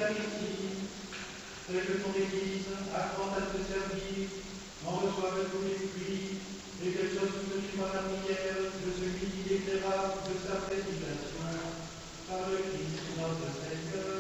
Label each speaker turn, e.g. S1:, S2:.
S1: l'Eucharistie, fais que ton Église, apprend à te servir, en reçoive tous les fruits, et qu'elle soit soutenue par la prière de celui qui l'éclaira de sa prédication, par le Christ notre Seigneur.